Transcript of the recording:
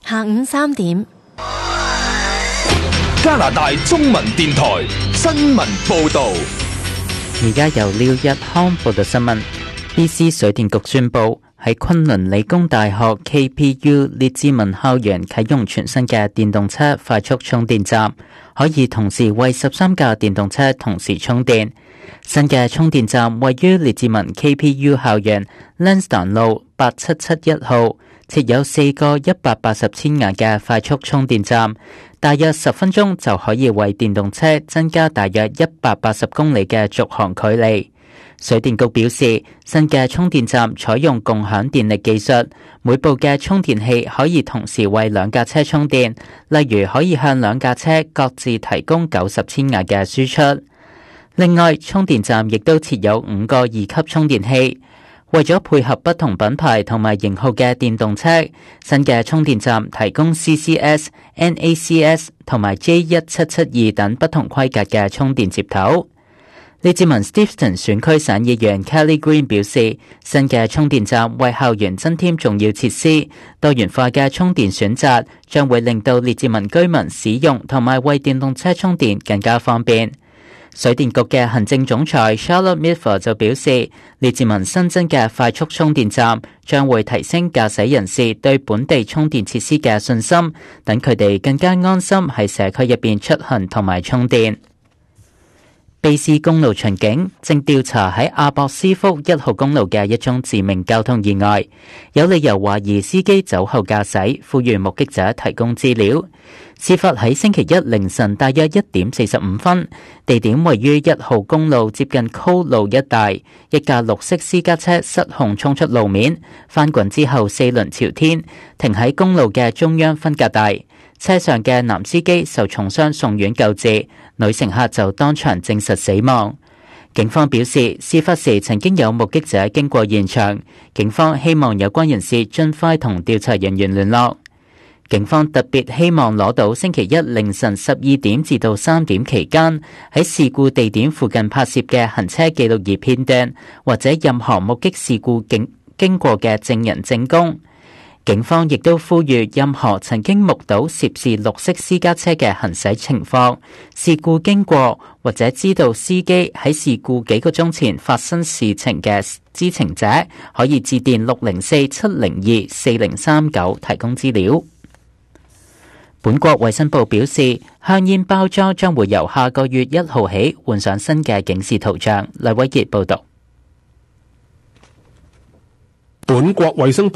下午3點， 加拿大中文電台新聞報道。 而家由廖日康報道新聞。BC 水電局宣布喺昆侖理工大學 KPU 列治文校園啟用全新嘅電動車快速充電站，可以同時為13架電動車同時充電。新嘅充電站位於列治文 KPU 校園 Lansdowne 路8771號，設有4個180千瓦嘅快速充電站，大約10分鐘就可以為電動車增加大約180公里嘅續航距離。水電局表示，新嘅充電站採用共享電力技術，每部嘅充電器可以同時為2架車充電，例如可以向2架車各自提供90千瓦嘅輸出。另外，充電站亦都設有5個2級充電器。為咗配合不同品牌同埋型號嘅電動車，新嘅充電站提供 CCS、NACS 同埋 J1772 等不同規格嘅充電接頭。列治文 Steveston 選區省議員 Kelly Green 表示，新嘅充電站為校園增添重要設施，多元化嘅充電選擇將會令到列治文居民使用同埋為電動車充電更加方便。水電局嘅行政總裁 Charlotte Milford 就表示，列治文新增嘅快速充電站將會提升駕駛人士對本地充電設施嘅信心，等佢哋更加安心喺社區入邊出行同埋充電。卑斯公路巡警正調查喺阿博斯福1號公路嘅一宗致命交通意外，有理由懷疑司機酒後駕駛，呼籲目擊者提供資料。事發喺星期一凌晨大約1點45分，地點位於1號公路接近 Cole 路一帶，一架綠色私家車失控衝出路面，翻滾之後4輪朝天，停喺公路嘅中央分隔帶。車上嘅男司機受重傷送院救治，女乘客就當場證實死亡。警方表示，事發時曾經有目擊者經過現場，警方希望有關人士盡快同調查人員聯絡。警方特別希望攞到星期一凌晨12點至到3點期間喺事故地點附近拍攝嘅行車記錄儀片段，或者任何目擊事故經過嘅證人證供。警方亦都呼籲任何曾經目睹涉事綠色私家車嘅行駛情況、事故經過，或者知道司機喺事故幾個鐘前發生事情嘅知情者，可以致電604-702-4039提供資料。本國衛生部表示，香煙包裝將會由下個月1號起換上新嘅警示圖像。黎偉傑報導。 本國衛生部